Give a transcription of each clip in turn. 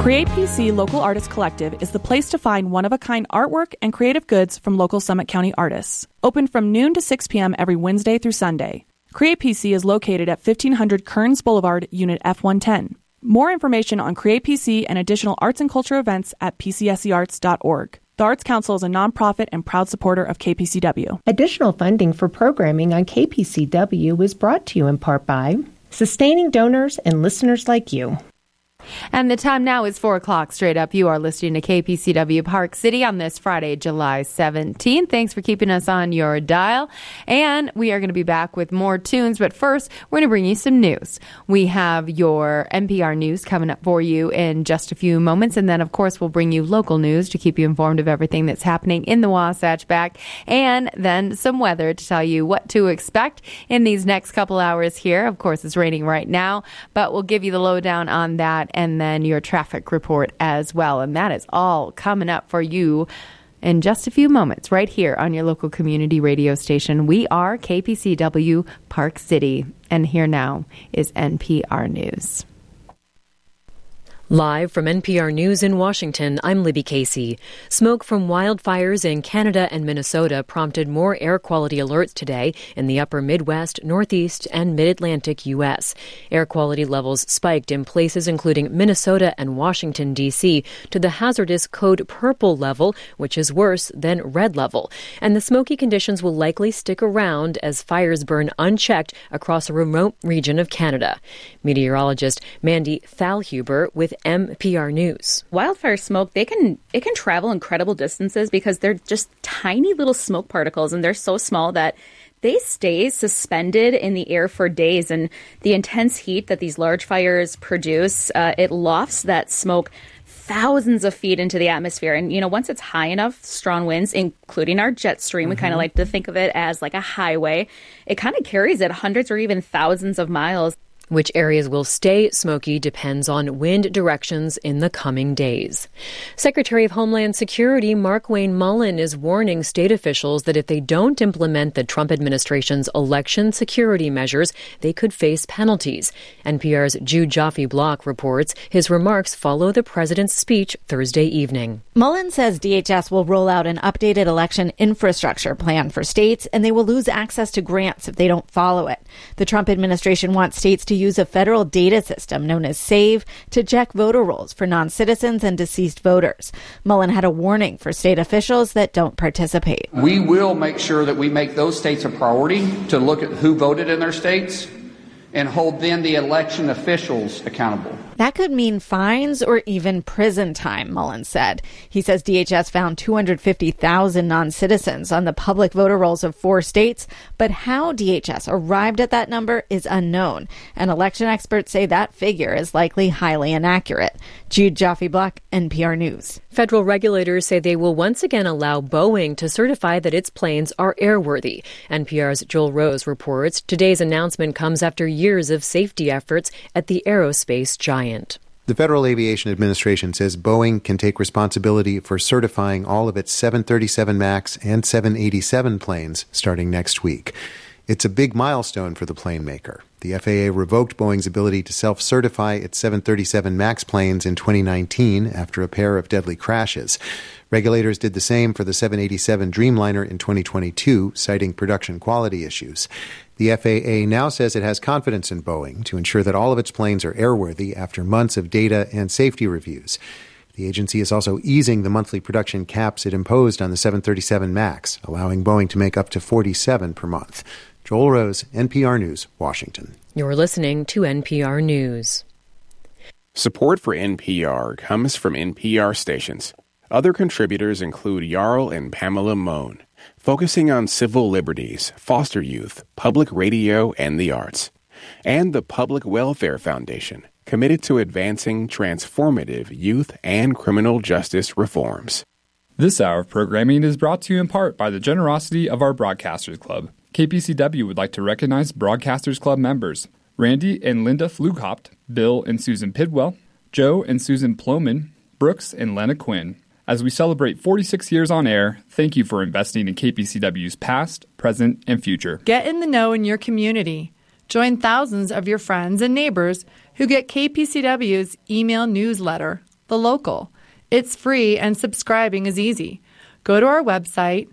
Create PC Local Artists Collective is the place to find one-of-a-kind artwork and creative goods from local Summit County artists. Open from noon to 6 p.m. every Wednesday through Sunday. Create PC is located at 1500 Kearns Boulevard, Unit F110. More information on Create PC and additional arts and culture events at pcscarts.org. The Arts Council is a nonprofit and proud supporter of KPCW. Additional funding for programming on KPCW is brought to you in part by sustaining donors and listeners like you. And the time now is 4 o'clock straight up. You are listening to KPCW Park City on this Friday, July 17th. Thanks for keeping us on your dial. And we are going to be back with more tunes. But first, we're going to bring you some news. We have your NPR news coming up for you in just a few moments. And then, of course, we'll bring you local news to keep you informed of everything that's happening in the Wasatch Back. And then some weather to tell you what to expect in these next couple hours here. Of course, it's raining right now, but we'll give you the lowdown on that, and then your traffic report as well. And that is all coming up for you in just a few moments right here on your local community radio station. We are KPCW Park City. And here now is NPR News. Live from NPR News in Washington, I'm Libby Casey. Smoke from wildfires in Canada and Minnesota prompted more air quality alerts today in the upper Midwest, Northeast, and Mid-Atlantic U.S. Air quality levels spiked in places including Minnesota and Washington, D.C. to the hazardous code purple level, which is worse than red level. And the smoky conditions will likely stick around as fires burn unchecked across a remote region of Canada. Meteorologist Mandy Thalhuber with NPR News. Wildfire smoke, it can travel incredible distances because they're just tiny little smoke particles, and they're so small that they stay suspended in the air for days. And the intense heat that these large fires produce, it lofts that smoke thousands of feet into the atmosphere. And, once it's high enough, strong winds, including our jet stream, we kind of like to think of it as like a highway. It kind of carries it hundreds or even thousands of miles. Which areas will stay smoky depends on wind directions in the coming days. Secretary of Homeland Security Mark Wayne Mullen is warning state officials that if they don't implement the Trump administration's election security measures, they could face penalties. NPR's Jude Joffe-Block reports his remarks follow the president's speech Thursday evening. Mullen says DHS will roll out an updated election infrastructure plan for states, and they will lose access to grants if they don't follow it. The Trump administration wants states to use a federal data system known as SAVE to check voter rolls for non-citizens and deceased voters. Mullen had a warning for state officials that don't participate. We will make sure that we make those states a priority to look at who voted in their states and hold then the election officials accountable. That could mean fines or even prison time, Mullen said. He says DHS found 250,000 non-citizens on the public voter rolls of 4 states, but how DHS arrived at that number is unknown, and election experts say that figure is likely highly inaccurate. Jude Joffe-Block, NPR News. Federal regulators say they will once again allow Boeing to certify that its planes are airworthy. NPR's Joel Rose reports today's announcement comes after years of safety efforts at the aerospace giant. The Federal Aviation Administration says Boeing can take responsibility for certifying all of its 737 MAX and 787 planes starting next week. It's a big milestone for the plane maker. The FAA revoked Boeing's ability to self-certify its 737 MAX planes in 2019 after a pair of deadly crashes. Regulators did the same for the 787 Dreamliner in 2022, citing production quality issues. The FAA now says it has confidence in Boeing to ensure that all of its planes are airworthy after months of data and safety reviews. The agency is also easing the monthly production caps it imposed on the 737 MAX, allowing Boeing to make up to 47 per month. Joel Rose, NPR News, Washington. You're listening to NPR News. Support for NPR comes from NPR stations. Other contributors include Jarl and Pamela Mohn, focusing on civil liberties, foster youth, public radio, and the arts. And the Public Welfare Foundation, committed to advancing transformative youth and criminal justice reforms. This hour of programming is brought to you in part by the generosity of our Broadcasters Club. KPCW would like to recognize Broadcasters Club members Randy and Linda Flughaupt, Bill and Susan Pidwell, Joe and Susan Ploman, Brooks and Lena Quinn. As we celebrate 46 years on air, thank you for investing in KPCW's past, present, and future. Get in the know in your community. Join thousands of your friends and neighbors who get KPCW's email newsletter, The Local. It's free and subscribing is easy. Go to our website,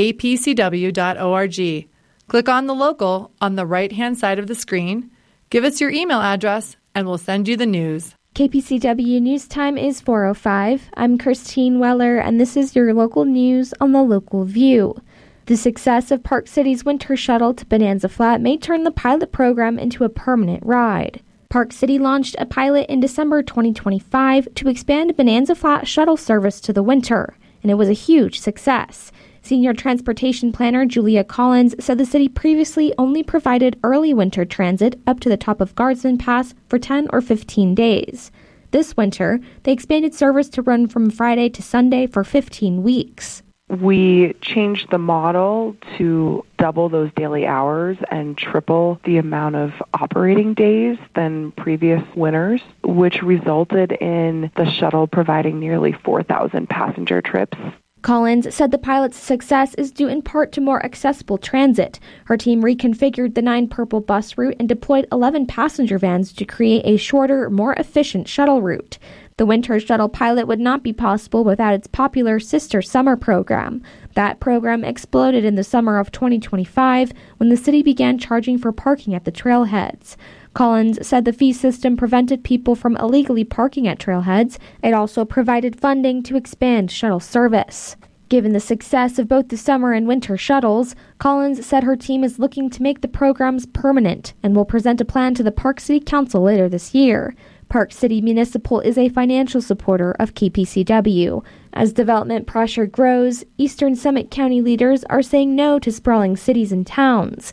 kpcw.org. Click on The Local on the right-hand side of the screen. Give us your email address, and we'll send you the news. KPCW News Time is 4:05. I'm Christine Weller, and this is your local news on The Local View. The success of Park City's winter shuttle to Bonanza Flat may turn the pilot program into a permanent ride. Park City launched a pilot in December 2025 to expand Bonanza Flat shuttle service to the winter, and it was a huge success. Senior Transportation Planner Julia Collins said the city previously only provided early winter transit up to the top of Guardsman Pass for 10 or 15 days. This winter, they expanded service to run from Friday to Sunday for 15 weeks. We changed the model to double those daily hours and triple the amount of operating days than previous winters, which resulted in the shuttle providing nearly 4,000 passenger trips. Collins said the pilot's success is due in part to more accessible transit. Her team reconfigured the 9 Purple bus route and deployed 11 passenger vans to create a shorter, more efficient shuttle route. The winter shuttle pilot would not be possible without its popular Sister Summer program. That program exploded in the summer of 2025 when the city began charging for parking at the trailheads. Collins said the fee system prevented people from illegally parking at trailheads. It also provided funding to expand shuttle service. Given the success of both the summer and winter shuttles, Collins said her team is looking to make the programs permanent and will present a plan to the Park City Council later this year. Park City Municipal is a financial supporter of KPCW. As development pressure grows, Eastern Summit County leaders are saying no to sprawling cities and towns.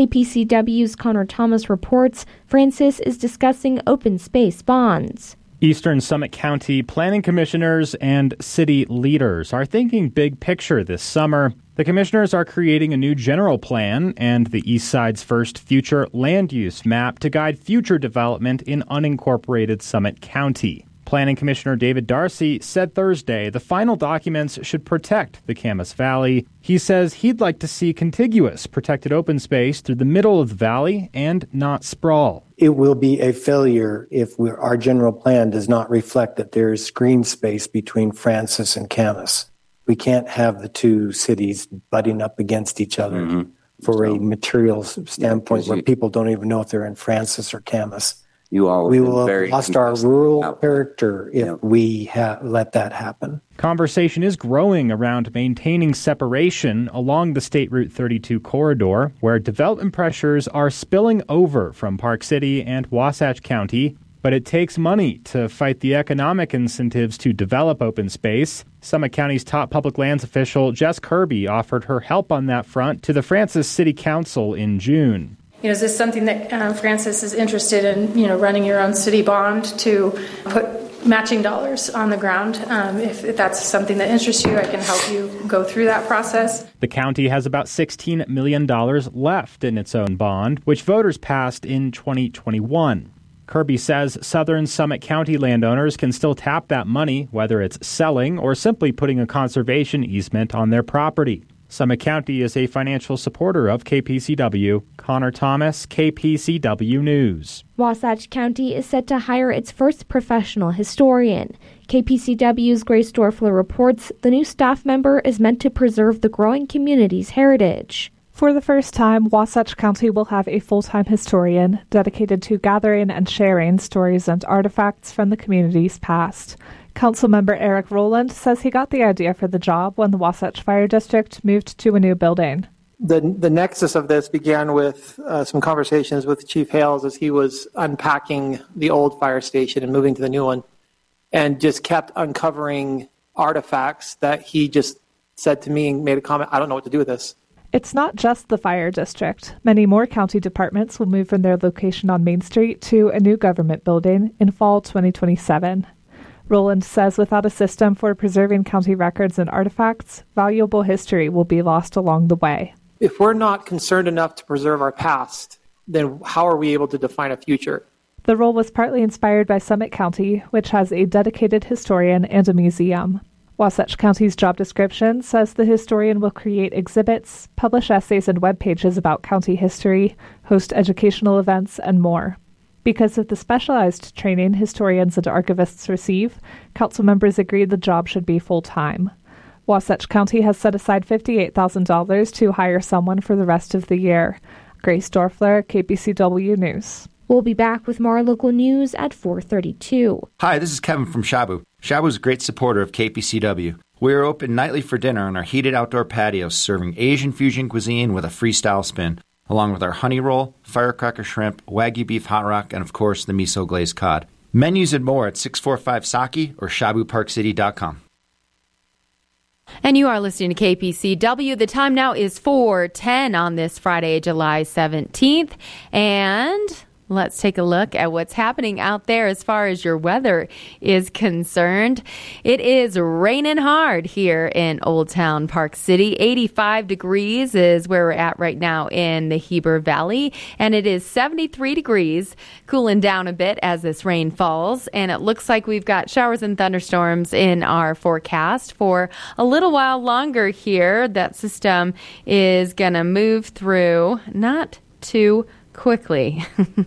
KPCW's Connor Thomas reports Francis is discussing open space bonds. Eastern Summit County planning commissioners and city leaders are thinking big picture this summer. The commissioners are creating a new general plan and the East Side's first future land use map to guide future development in unincorporated Summit County. Planning Commissioner David Darcy said Thursday the final documents should protect the Camas Valley. He says he'd like to see contiguous protected open space through the middle of the valley and not sprawl. It will be a failure if our general plan does not reflect that there is green space between Francis and Camas. We can't have the two cities butting up against each other for a materials standpoint where people don't even know if they're in Francis or Camas. We will have lost our rural character if we let that happen. Conversation is growing around maintaining separation along the State Route 32 corridor, where development pressures are spilling over from Park City and Wasatch County. But it takes money to fight the economic incentives to develop open space. Summit County's top public lands official, Jess Kirby, offered her help on that front to the Francis City Council in June. Is this something that Francis is interested in, running your own city bond to put matching dollars on the ground? If that's something that interests you, I can help you go through that process. The county has about $16 million left in its own bond, which voters passed in 2021. Kirby says Southern Summit County landowners can still tap that money, whether it's selling or simply putting a conservation easement on their property. Summit County is a financial supporter of KPCW. Connor Thomas, KPCW News. Wasatch County is set to hire its first professional historian. KPCW's Grace Dorfler reports the new staff member is meant to preserve the growing community's heritage. For the first time, Wasatch County will have a full-time historian dedicated to gathering and sharing stories and artifacts from the community's past. Councilmember Eric Rowland says he got the idea for the job when the Wasatch Fire District moved to a new building. The nexus of this began with some conversations with Chief Hales as he was unpacking the old fire station and moving to the new one, and just kept uncovering artifacts that he just said to me and made a comment, I don't know what to do with this. It's not just the fire district. Many more county departments will move from their location on Main Street to a new government building in fall 2027. Rowland says without a system for preserving county records and artifacts, valuable history will be lost along the way. If we're not concerned enough to preserve our past, then how are we able to define a future? The role was partly inspired by Summit County, which has a dedicated historian and a museum. Wasatch County's job description says the historian will create exhibits, publish essays and web pages about county history, host educational events, and more. Because of the specialized training historians and archivists receive, council members agreed the job should be full-time. Wasatch County has set aside $58,000 to hire someone for the rest of the year. Grace Dorfler, KPCW News. We'll be back with more local news at 4:32. Hi, this is Kevin from Shabu. Shabu is a great supporter of KPCW. We are open nightly for dinner on our heated outdoor patios, serving Asian fusion cuisine with a freestyle spin, along with our honey roll, firecracker shrimp, Wagyu beef hot rock, and of course the miso glazed cod. Menus and more at 645 Saki or ShabuParkCity.com. And you are listening to KPCW. The time now is 4:10 on this Friday, July 17th. And let's take a look at what's happening out there as far as your weather is concerned. It is raining hard here in Old Town Park City. 85 degrees is where we're at right now in the Heber Valley. And it is 73 degrees, cooling down a bit as this rain falls. And it looks like we've got showers and thunderstorms in our forecast for a little while longer here. That system is going to move through, not too quickly.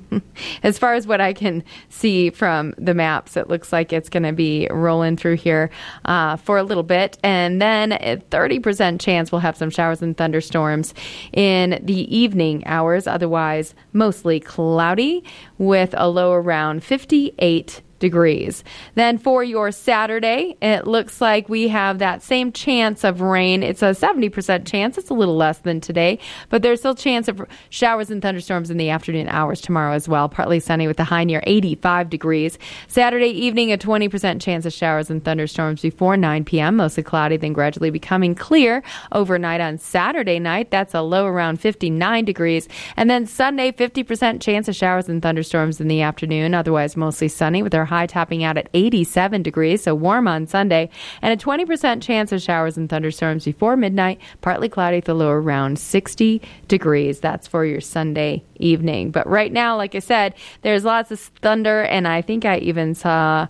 As far as what I can see from the maps, it looks like it's going to be rolling through here for a little bit. And then a 30% chance we'll have some showers and thunderstorms in the evening hours. Otherwise, mostly cloudy with a low around 58 degrees. Then for your Saturday, it looks like we have that same chance of rain. It's a 70% chance. It's a little less than today, but there's still a chance of showers and thunderstorms in the afternoon hours tomorrow as well. Partly sunny with a high near 85 degrees. Saturday evening, a 20% chance of showers and thunderstorms before 9 p.m. Mostly cloudy, then gradually becoming clear overnight on Saturday night. That's a low around 59 degrees. And then Sunday, 50% chance of showers and thunderstorms in the afternoon. Otherwise, mostly sunny with our high topping out at 87 degrees, so warm on Sunday, and a 20% chance of showers and thunderstorms before midnight, partly cloudy at the low around 60 degrees. That's for your Sunday evening. But right now, like I said, there's lots of thunder, and I think I even saw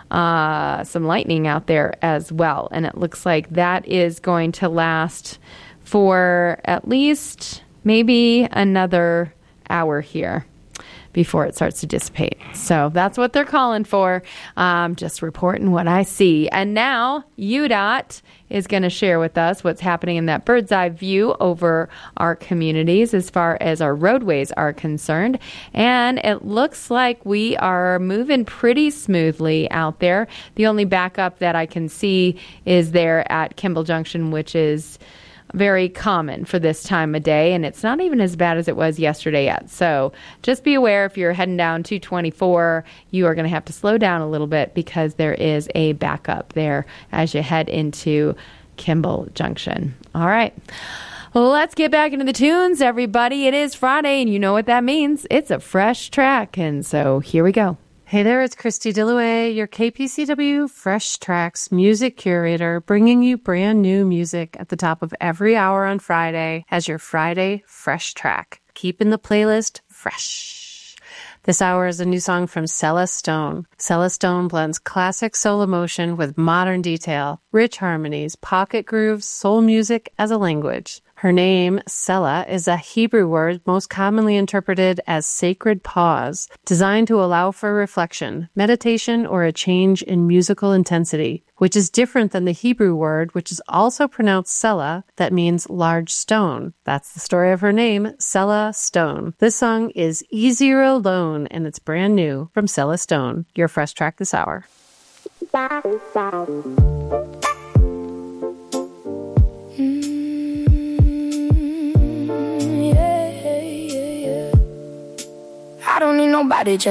some lightning out there as well, and it looks like that is going to last for at least maybe another hour here before it starts to dissipate. So that's what they're calling for. Just reporting what I see. And now UDOT is going to share with us what's happening in that bird's eye view over our communities as far as our roadways are concerned. And it looks like we are moving pretty smoothly out there. The only backup that I can see is there at Kimball Junction, which is very common for this time of day, and it's not even as bad as it was yesterday yet. So just be aware if you're heading down 224, you are going to have to slow down a little bit because there is a backup there as you head into Kimball Junction. All right. Well, let's get back into the tunes, everybody. It is Friday, and you know what that means. It's a fresh track, and so here we go. Hey there, it's Christy Dillaway, your KPCW Fresh Tracks music curator, bringing you brand new music at the top of every hour on Friday as your Friday Fresh Track. Keeping the playlist fresh. This hour is a new song from Sella Stone. Sella Stone blends classic soul emotion with modern detail, rich harmonies, pocket grooves, soul music as a language. Her name, Sella, is a Hebrew word most commonly interpreted as sacred pause, designed to allow for reflection, meditation, or a change in musical intensity, which is different than the Hebrew word, which is also pronounced Sella, that means large stone. That's the story of her name, Sella Stone. This song is Easier Alone, and it's brand new from Sella Stone, your fresh track this hour. I don't need nobody just